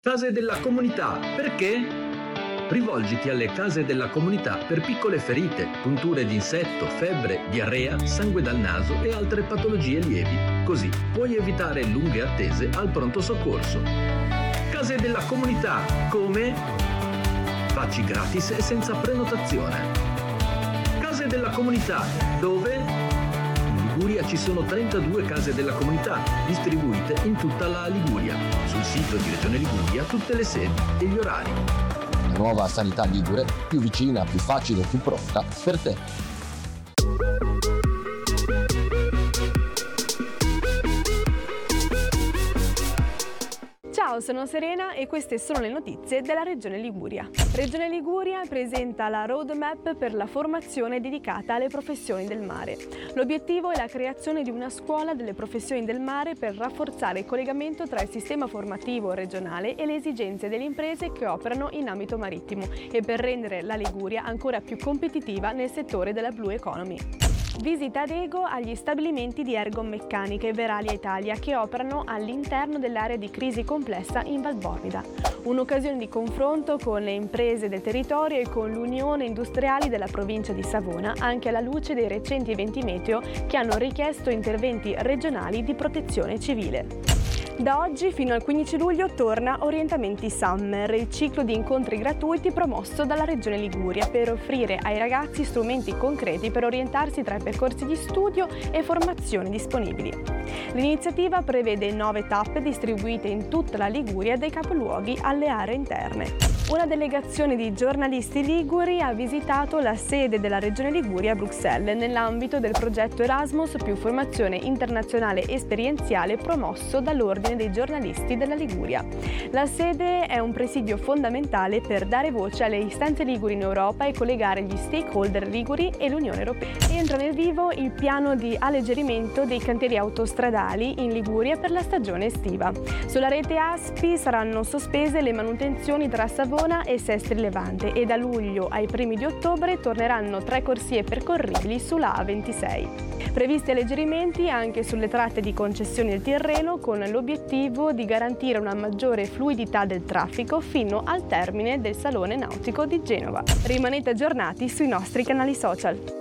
Case della comunità, perché? Rivolgiti alle case della comunità per piccole ferite, punture di insetto, febbre, diarrea, sangue dal naso e altre patologie lievi. Così puoi evitare lunghe attese al pronto soccorso. Case della comunità, come? Facci gratis e senza prenotazione. Case della comunità, dove? In Liguria ci sono 32 case della comunità, distribuite in tutta la Liguria. Sul sito di Regione Liguria tutte le sedi e gli orari. La nuova sanità ligure, più vicina, più facile, più pronta per te. Ciao, sono Serena e queste sono le notizie della Regione Liguria. Regione Liguria presenta la roadmap per la formazione dedicata alle professioni del mare. L'obiettivo è la creazione di una scuola delle professioni del mare per rafforzare il collegamento tra il sistema formativo regionale e le esigenze delle imprese che operano in ambito marittimo e per rendere la Liguria ancora più competitiva nel settore della Blue Economy. Visita ad Ego agli stabilimenti di Ergomeccaniche e Veralia Italia che operano all'interno dell'area di crisi complessa in Valbornida. Un'occasione di confronto con le imprese del territorio e con l'Unione Industriali della provincia di Savona, anche alla luce dei recenti eventi meteo che hanno richiesto interventi regionali di protezione civile. Da oggi fino al 15 luglio torna Orientamenti Summer, il ciclo di incontri gratuiti promosso dalla Regione Liguria per offrire ai ragazzi strumenti concreti per orientarsi tra i percorsi di studio e formazione disponibili. L'iniziativa prevede 9 tappe distribuite in tutta la Liguria dai capoluoghi alle aree interne. Una delegazione di giornalisti liguri ha visitato la sede della Regione Liguria a Bruxelles nell'ambito del progetto Erasmus più formazione internazionale esperienziale promosso dall'Ordine dei giornalisti della Liguria. La sede è un presidio fondamentale per dare voce alle istanze liguri in Europa e collegare gli stakeholder liguri e l'Unione Europea. Entra nel vivo il piano di alleggerimento dei cantieri autostradali in Liguria per la stagione estiva. Sulla rete ASPI saranno sospese le manutenzioni tra Savona e Sestri Levante e da luglio ai primi di ottobre torneranno 3 corsie percorribili sulla A26. Previsti alleggerimenti anche sulle tratte di concessione del Tirreno con l'obiettivo di garantire una maggiore fluidità del traffico fino al termine del Salone Nautico di Genova. Rimanete aggiornati sui nostri canali social.